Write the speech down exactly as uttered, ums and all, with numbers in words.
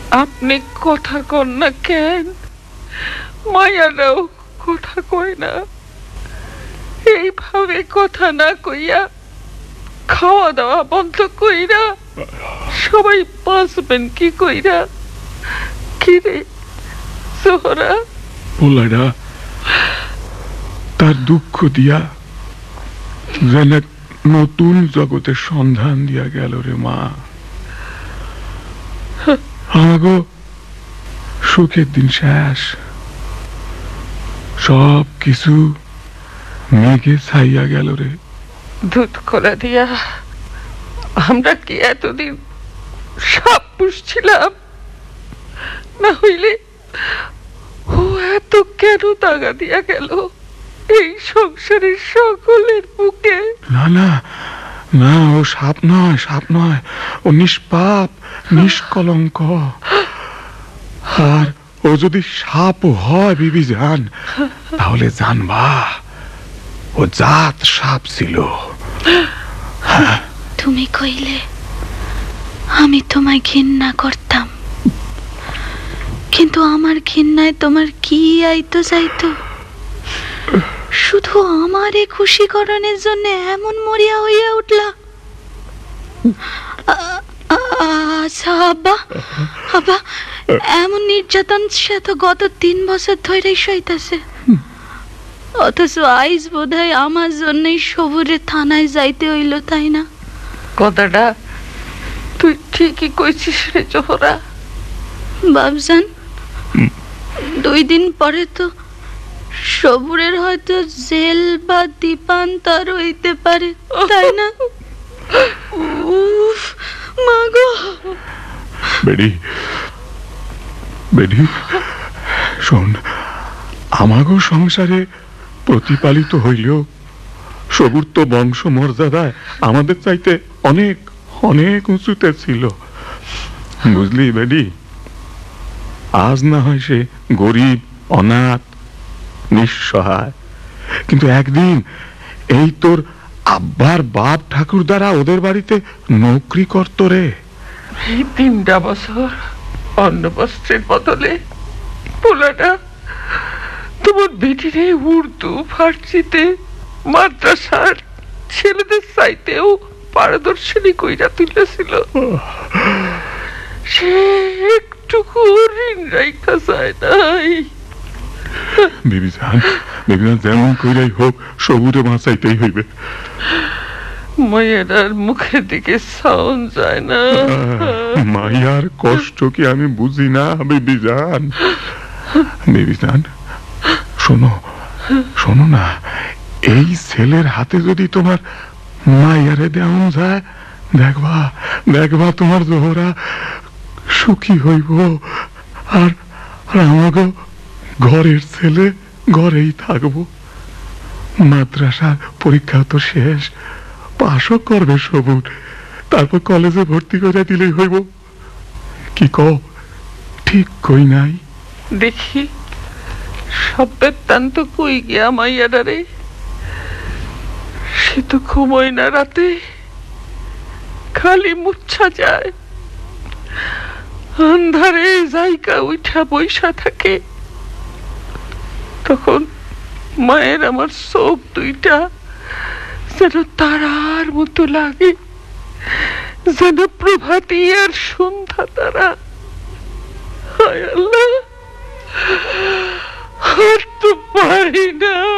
আপনি কথা কন না কেন? মায়ারাও কথা কয় না। এইভাবে কথা না কইয়া খাওয়া দাওয়া বন্ধ কইরা সবাই বাঁচবেন কি কইরা? কিরে জোহরা, পোলাটা তার দুঃখ দিয়া যেন নতুন জগতের সন্ধান দিয়া গেল রে মা। আমাগো সুখের দিন শেষ, সব কিছু মেঘে ছাইয়া গেল রে। দুধ কলা দিয়া আমরা কি এতদিন সাপ পুষছিলাম? না হইলে ও এত কেন দাগা দিয়া গেল এই সংসারের সকলের বুকে? না না না, ও সাপ নয়, সাপ নয়, ও নিষ্পাপ নিষ্কলঙ্ক। আর ও যদি সাপ হয় বিবি জান, তাহলে জানবা ও জাত সাপ ছিল। তুমি কইলে আমি তোমায় ঘৃণা করতাম, কিন্তু আমার ঘৃণায় তোমার কি আইতো যাইতো? শুধু আমারে খুশি করণের জন্য এমন মরিয়া হইয়া উঠলা? আচ্ছা আব্বা, আব্বা এমন নির্যাতন সে তো গত তিন বছর ধরেই সইতাছে, অথচ আইজ বোধহয় আমার জন্যই সবুরে থানায় যাইতে হইল, তাই না? কথাটা তুই ঠিকই কইছিস রে জোহরা। বাবজান, দুই দিন পরে তো সবুরের হয়তো জেল বা দ্বীপান্তর হইতে পারে, তাই না? উফ মাগো। বেডি বেডি শোন, আমাগো সংসারে প্রতিপালিত হইলেও সবুর তো বংশ মর্যাদায় আমাদের চাইতে অনেক অনেক উঁচুতে ছিল, বুঝলি বেডি? আজ না হয় সে গরিব, অনাথ, নিঃসহায়, কিন্তু একদিন এই তোর আব্বার বাপ ঠাকুর দ্বারা ওদের বাড়িতে নৌকরি করতো রে। এই তিনটা বছর অন্ন বস্ত্রের বদলে পোলাটা তোমার বেটিরে উর্দু, ফার্সিতে, মাদ্রাসার ছেলেদের চাইতেও পারদর্শনী কইরা তুলেছিল। সে একটুকু ঋণ রাইখা যায় নাই। বিবিজান, বিবিজান যেমন কইরাই হোক সবুরে বাঁচাইতেই হইবে। মায়ের মুখের দিকে সাউন্ড যায় না। মায়ার কষ্ট কি আমি বুঝি না বিবিজান? বিবিজান শোনো, শোনো না, এই ছেলের হাতে যদি তোমার মায়ারে দেওয়া যায়, দেখবা দেখবা তোমার জোহরা সুখী হইব। আর আমাকে ঘরের ছেলে ঘরেই থাকবো। মাদ্রাসার পরীক্ষা তো শেষ, পাশও করবে সবুর, তারপর কলেজে ভর্তি করে দিলেই হইব। কি কও, ঠিক কই নাই? দেখি সবের তান্ত কই গিয়া মাইয়াডারে। সে তো ঘুমোয় না রাতে, খালি মুচ্ছা যায়, আন্ধারে জায়গা উঠা বৈশা থাকে। তখন মায়ের আমার চোখ দুইটা যেন তারার মতো লাগে, যেন প্রভাতী আর সন্ধ্যা তারা। হায় আল্লাহ, আর তো পারি না।